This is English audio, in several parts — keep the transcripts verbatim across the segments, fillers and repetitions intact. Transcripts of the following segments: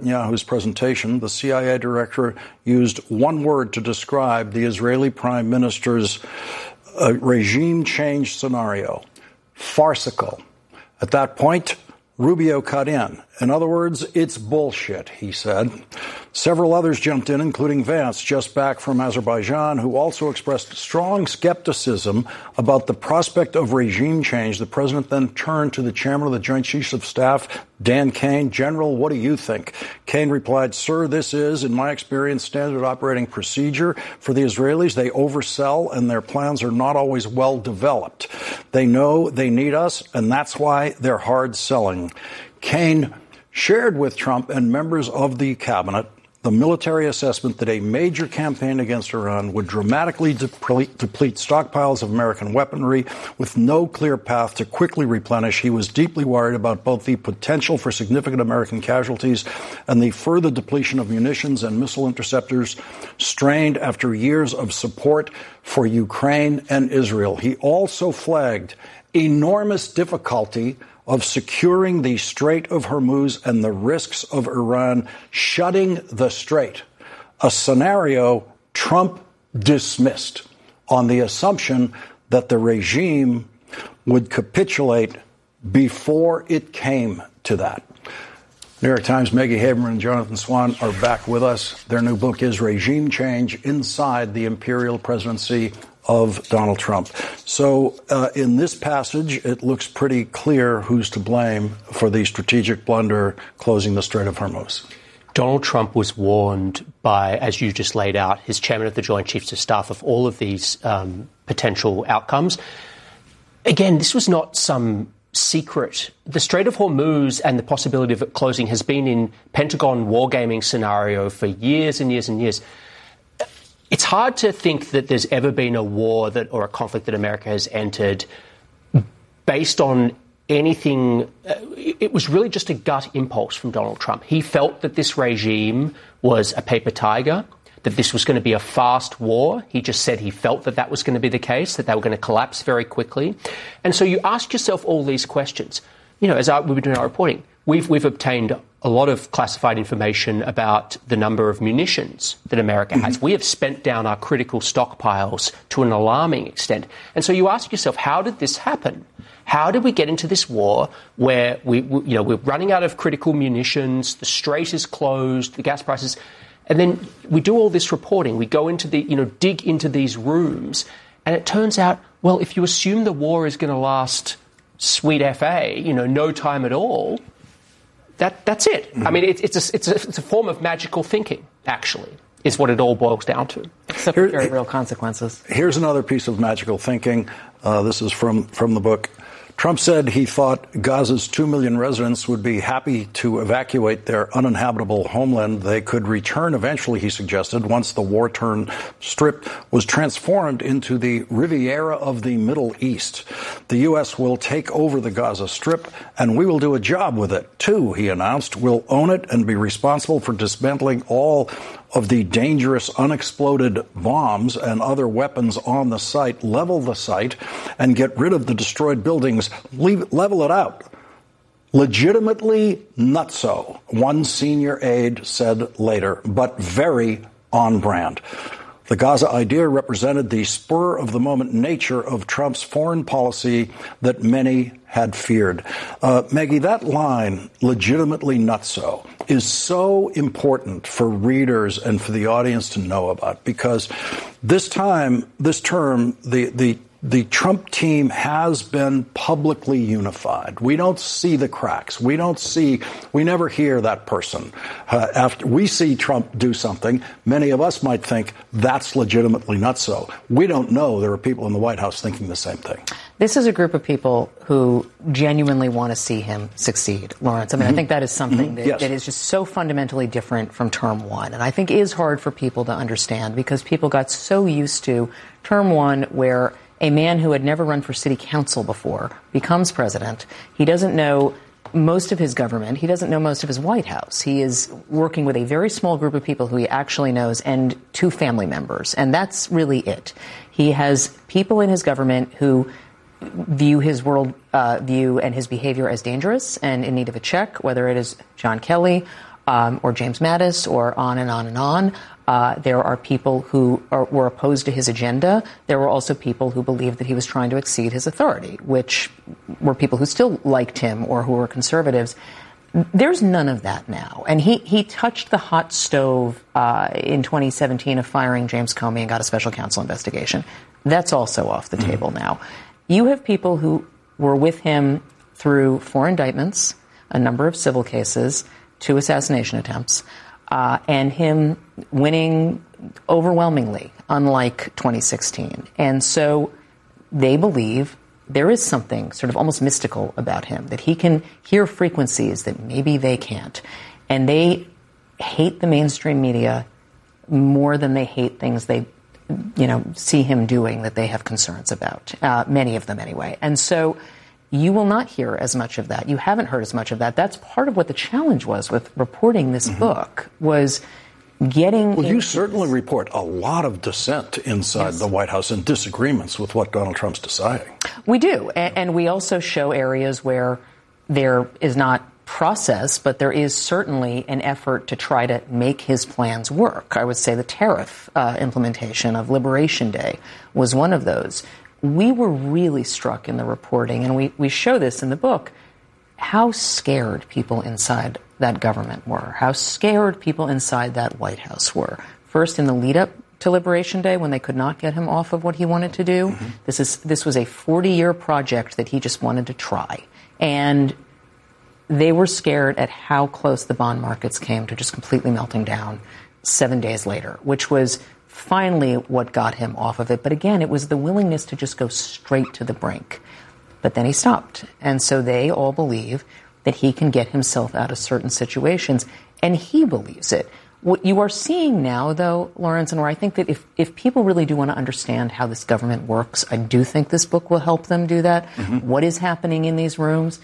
Netanyahu's presentation, the C I A director used one word to describe the Israeli prime minister's uh, regime change scenario: farcical. At that point, Rubio cut in. In other words, it's bullshit, he said. Several others jumped in, including Vance, just back from Azerbaijan, who also expressed strong skepticism about the prospect of regime change. The president then turned to the chairman of the Joint Chiefs of Staff, Dan Kane. General, what do you think? Kane replied, sir, this is, in my experience, standard operating procedure for the Israelis. They oversell, and their plans are not always well developed. They know they need us, and that's why they're hard selling. Kane shared with Trump and members of the cabinet the military assessment that a major campaign against Iran would dramatically deplete, deplete stockpiles of American weaponry with no clear path to quickly replenish. He was deeply worried about both the potential for significant American casualties and the further depletion of munitions and missile interceptors strained after years of support for Ukraine and Israel. He also flagged enormous difficulty of securing the Strait of Hormuz and the risks of Iran shutting the strait, a scenario Trump dismissed on the assumption that the regime would capitulate before it came to that. New York Times' Maggie Haberman and Jonathan Swan are back with us. Their new book is Regime Change Inside the Imperial Presidency of Donald Trump. So uh, in this passage, it looks pretty clear who's to blame for the strategic blunder closing the Strait of Hormuz. Donald Trump was warned by, as you just laid out, his chairman of the Joint Chiefs of Staff of all of these um, potential outcomes. Again, this was not some secret. The Strait of Hormuz and the possibility of it closing has been in Pentagon wargaming scenario for years and years and years. It's hard to think that there's ever been a war that or a conflict that America has entered based on anything. Uh, it was really just a gut impulse from Donald Trump. He felt that this regime was a paper tiger, that this was going to be a fast war. He just said he felt that that was going to be the case, that they were going to collapse very quickly. And so you ask yourself all these questions. You know, as I, we've been doing our reporting, we've, we've obtained a lot of classified information about the number of munitions that America has. Mm-hmm. We have spent down our critical stockpiles to an alarming extent. And so you ask yourself, how did this happen? How did we get into this war where we, we, you know, we're running out of critical munitions, the strait is closed, the gas prices, and then we do all this reporting. We go into the, you know, dig into these rooms, and it turns out, well, if you assume the war is going to last sweet F A, you know, no time at all, That that's it. Mm-hmm. I mean, it, it's a it's a it's a form of magical thinking. Actually, is what it all boils down to. Except for very real consequences. Here's another piece of magical thinking. Uh, this is from from the book. Trump said he thought Gaza's two million residents would be happy to evacuate their uninhabitable homeland. They could return eventually, he suggested, once the war-torn strip was transformed into the Riviera of the Middle East. The U S will take over the Gaza Strip, and we will do a job with it, too, he announced. We'll own it and be responsible for dismantling all of the dangerous unexploded bombs and other weapons on the site, level the site, and get rid of the destroyed buildings, leave, level it out. Legitimately nutso, one senior aide said later, but very on brand. The Gaza idea represented the spur-of-the-moment nature of Trump's foreign policy that many had feared. Uh, Maggie, that line, legitimately nutso, is so important for readers and for the audience to know about, because this time, this term, the the The Trump team has been publicly unified. We don't see the cracks. We don't see, we never hear that person. Uh, after we see Trump do something, many of us might think that's legitimately not so. We don't know there are people in the White House thinking the same thing. This is a group of people who genuinely want to see him succeed, Lawrence. I mean, mm-hmm. I think that is something mm-hmm. that, yes. that is just so fundamentally different from term one. And I think is hard for people to understand because people got so used to term one where a man who had never run for city council before becomes president. He doesn't know most of his government. He doesn't know most of his White House. He is working with a very small group of people who he actually knows and two family members. And that's really it. He has people in his government who view his world uh, view and his behavior as dangerous and in need of a check, whether it is John Kelly um, or James Mattis, or on and on and on. Uh, there are people who are, were opposed to his agenda. There were also people who believed that he was trying to exceed his authority, which were people who still liked him or who were conservatives. There's none of that now. And he, he touched the hot stove uh, in twenty seventeen of firing James Comey and got a special counsel investigation. That's also off the mm-hmm. table now. You have people who were with him through four indictments, a number of civil cases, two assassination attempts, uh, and him winning overwhelmingly, unlike twenty sixteen. And so they believe there is something sort of almost mystical about him, that he can hear frequencies that maybe they can't. And they hate the mainstream media more than they hate things they, you know, see him doing that they have concerns about, uh, many of them anyway. And so you will not hear as much of that. You haven't heard as much of that. That's part of what the challenge was with reporting this mm-hmm. book, was getting... Well, you certainly report a lot of dissent inside yes. the White House and disagreements with what Donald Trump's deciding. We do. And, and we also show areas where there is not process, but there is certainly an effort to try to make his plans work. I would say the tariff uh, implementation of Liberation Day was one of those. We were really struck in the reporting, and we, we show this in the book, how scared people inside that government were, how scared people inside that White House were. First, in the lead-up to Liberation Day, when they could not get him off of what he wanted to do. Mm-hmm. This is this was a forty-year project that he just wanted to try. And they were scared at how close the bond markets came to just completely melting down seven days later, which was finally what got him off of it. But again, it was the willingness to just go straight to the brink. But then he stopped. And so they all believe that he can get himself out of certain situations, and he believes it. What you are seeing now, though, Lawrence, and where I think that if, if people really do want to understand how this government works, I do think this book will help them do that. Mm-hmm. What is happening in these rooms?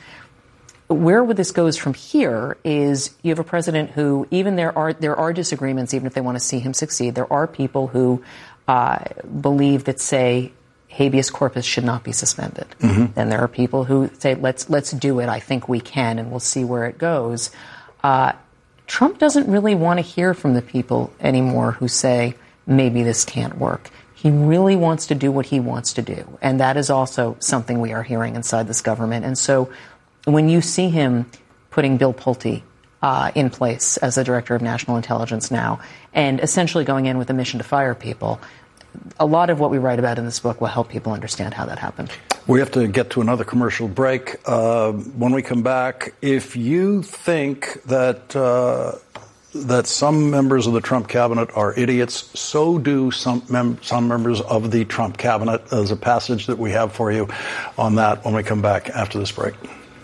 Where this goes from here is you have a president who, even there are there are disagreements, even if they want to see him succeed, there are people who uh, believe that, say, habeas corpus should not be suspended. Mm-hmm. Then there are people who say, let's let's do it. I think we can, and we'll see where it goes. Uh, Trump doesn't really want to hear from the people anymore who say, maybe this can't work. He really wants to do what he wants to do. And that is also something we are hearing inside this government. And so when you see him putting Bill Pulte uh, in place as the director of national intelligence now, and essentially going in with a mission to fire people, a lot of what we write about in this book will help people understand how that happened. We have to get to another commercial break. Uh, when we come back, if you think that uh, that some members of the Trump cabinet are idiots, so do some mem- some members of the Trump cabinet. There's a passage that we have for you on that when we come back after this break.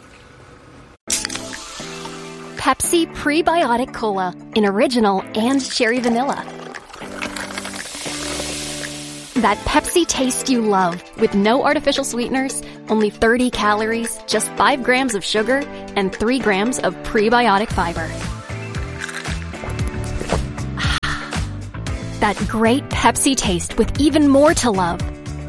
Pepsi Prebiotic Cola in original and cherry vanilla. That Pepsi taste you love, with no artificial sweeteners, only thirty calories, just five grams of sugar, and three grams of prebiotic fiber. That great Pepsi taste with even more to love.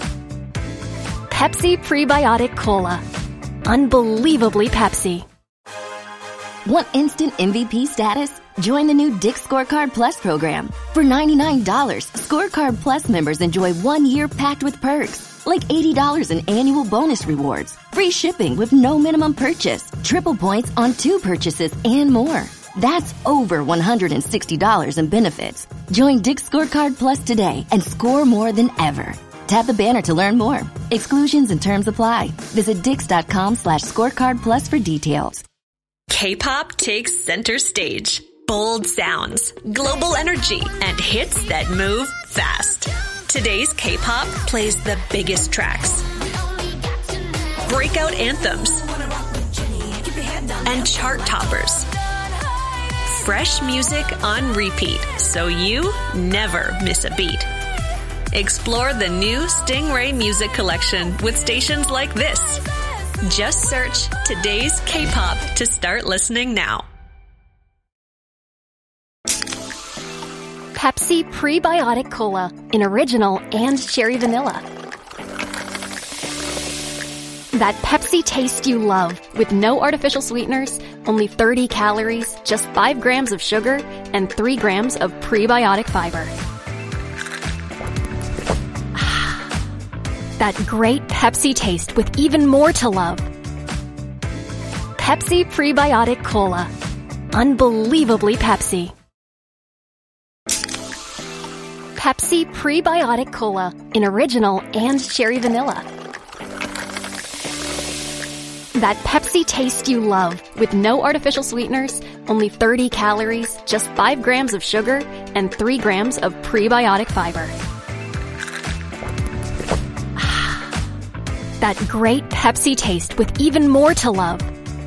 Pepsi Prebiotic Cola. Unbelievably Pepsi. Want instant M V P status? Join the new Dick's Scorecard Plus program. For ninety-nine dollars, Scorecard Plus members enjoy one year packed with perks, like eighty dollars in annual bonus rewards, free shipping with no minimum purchase, triple points on two purchases, and more. That's over one hundred sixty dollars in benefits. Join Dick's Scorecard Plus today and score more than ever. Tap the banner to learn more. Exclusions and terms apply. Visit dix.com slash scorecard plus for details. K-pop takes center stage. Bold sounds, global energy, and hits that move fast. Today's K-pop plays the biggest tracks, breakout anthems, and chart toppers. Fresh music on repeat, so you never miss a beat. Explore the new Stingray Music Collection with stations like this. Just search Today's K-pop to start listening now. Pepsi Prebiotic Cola in original and cherry vanilla. That Pepsi taste you love, with no artificial sweeteners, only thirty calories, just five grams of sugar, and three grams of prebiotic fiber. That great Pepsi taste with even more to love. Pepsi Prebiotic Cola. Unbelievably Pepsi. Pepsi Prebiotic Cola in original and cherry vanilla. That Pepsi taste you love, with no artificial sweeteners, only thirty calories, just five grams of sugar, and three grams of prebiotic fiber. That great Pepsi taste with even more to love.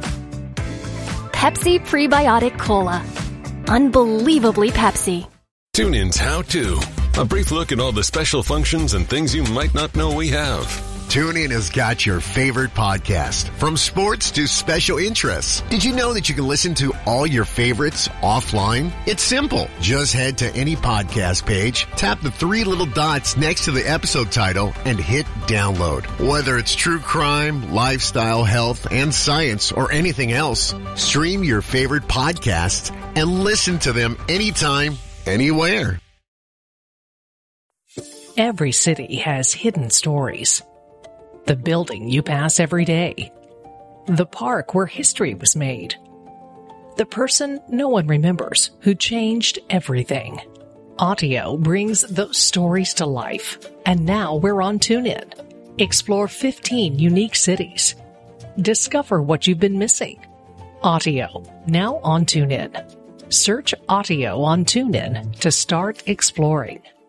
Pepsi Prebiotic Cola. Unbelievably Pepsi. TuneIn's How To. A brief look at all the special functions and things you might not know we have. TuneIn has got your favorite podcast, from sports to special interests. Did you know that you can listen to all your favorites offline? It's simple. Just head to any podcast page, tap the three little dots next to the episode title, and hit download. Whether it's true crime, lifestyle, health, and science, or anything else, stream your favorite podcasts and listen to them anytime, anywhere. Every city has hidden stories. The building you pass every day. The park where history was made. The person no one remembers who changed everything. Audio brings those stories to life. And now we're on TuneIn. Explore fifteen unique cities. Discover what you've been missing. Audio, now on TuneIn. Search Audio on TuneIn to start exploring.